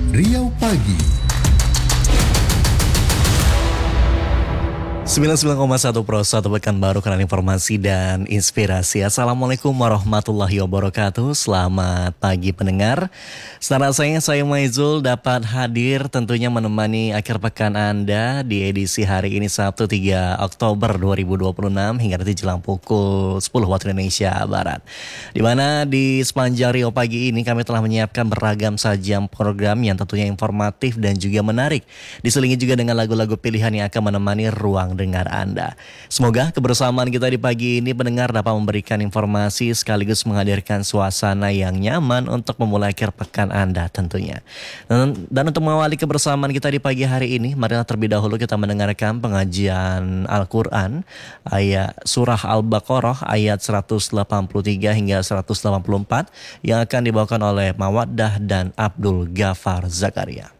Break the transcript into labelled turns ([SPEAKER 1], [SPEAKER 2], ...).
[SPEAKER 1] Riau Pagi.
[SPEAKER 2] 99,1 Pro 1 Pekanbaru, kanal informasi dan inspirasi. Assalamualaikum warahmatullahi wabarakatuh. Selamat pagi pendengar. Secara saya Maizul dapat hadir tentunya menemani akhir pekan Anda di edisi hari ini Sabtu 3 Oktober 2026 hingga nanti jelang pukul 10 waktu Indonesia Barat. Di mana di sepanjang Riau Pagi ini kami telah menyiapkan beragam sajian program yang tentunya informatif dan juga menarik. Diselingi juga dengan lagu-lagu pilihan yang akan menemani ruang dengar Anda. Semoga kebersamaan kita di pagi ini pendengar dapat memberikan informasi sekaligus menghadirkan suasana yang nyaman untuk memulai akhir pekan Anda tentunya. Dan untuk mengawali kebersamaan kita di pagi hari ini, marilah terlebih dahulu kita mendengarkan pengajian Al-Quran ayat surah Al-Baqarah ayat 183 hingga 184 yang akan dibawakan oleh Mawaddah dan Abdul Ghafar Zakaria.